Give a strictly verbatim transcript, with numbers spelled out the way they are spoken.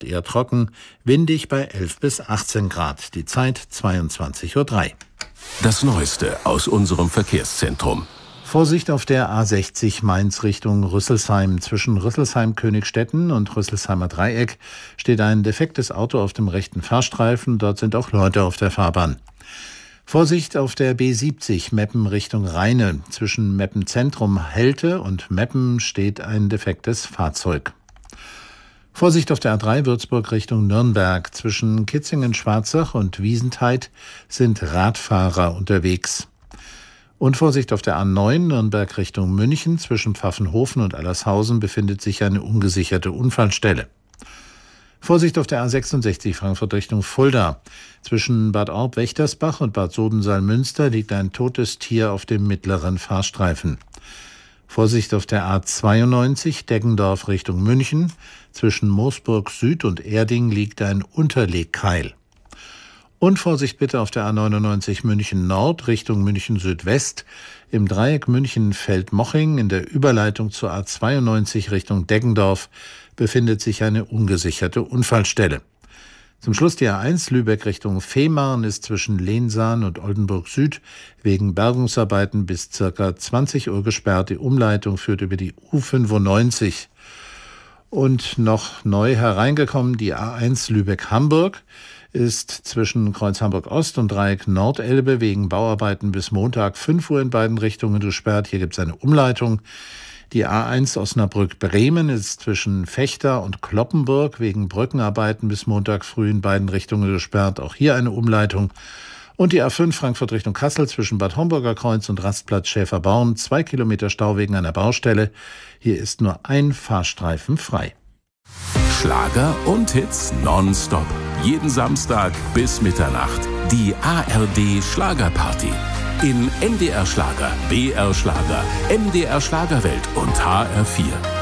Eher trocken, windig bei elf bis achtzehn Grad. Die Zeit zweiundzwanzig Uhr drei. Das Neueste aus unserem Verkehrszentrum. Vorsicht auf der A sechzig Mainz Richtung Rüsselsheim. Zwischen Rüsselsheim-Königstetten und Rüsselsheimer Dreieck steht ein defektes Auto auf dem rechten Fahrstreifen. Dort sind auch Leute auf der Fahrbahn. Vorsicht auf der B siebzig Meppen Richtung Rheine. Zwischen Meppen Zentrum Helte und Meppen steht ein defektes Fahrzeug. Vorsicht auf der A drei Würzburg Richtung Nürnberg. Zwischen Kitzingen-Schwarzach und Wiesentheid sind Radfahrer unterwegs. Und Vorsicht auf der A neun Nürnberg Richtung München. Zwischen Pfaffenhofen und Allershausen befindet sich eine ungesicherte Unfallstelle. Vorsicht auf der A sechsundsechzig Frankfurt Richtung Fulda. Zwischen Bad Orb-Wächtersbach und Bad Sodensaal-Münster liegt ein totes Tier auf dem mittleren Fahrstreifen. Vorsicht auf der A zweiundneunzig Deggendorf Richtung München. Zwischen Moosburg Süd und Erding liegt ein Unterlegkeil. Und Vorsicht bitte auf der A neunundneunzig München Nord Richtung München Südwest. Im Dreieck München-Feldmoching in der Überleitung zur A zweiundneunzig Richtung Deggendorf befindet sich eine ungesicherte Unfallstelle. Zum Schluss die A eins Lübeck Richtung Fehmarn ist zwischen Lehnsahn und Oldenburg Süd wegen Bergungsarbeiten bis ca. zwanzig Uhr gesperrt. Die Umleitung führt über die U fünfundneunzig. Und noch neu hereingekommen die A eins Lübeck-Hamburg ist zwischen Kreuz Hamburg Ost und Dreieck Nordelbe wegen Bauarbeiten bis Montag fünf Uhr in beiden Richtungen gesperrt. Hier gibt es eine Umleitung. Die A eins Osnabrück-Bremen ist zwischen Vechta und Cloppenburg wegen Brückenarbeiten bis Montag früh in beiden Richtungen gesperrt. Auch hier eine Umleitung. Und die A fünf Frankfurt Richtung Kassel zwischen Bad Homburger Kreuz und Rastplatz Schäferborn. Zwei Kilometer Stau wegen einer Baustelle. Hier ist nur ein Fahrstreifen frei. Schlager und Hits nonstop. Jeden Samstag bis Mitternacht. Die A R D Schlagerparty. In N D R Schlager, B R Schlager, M D R Schlagerwelt und H R vier.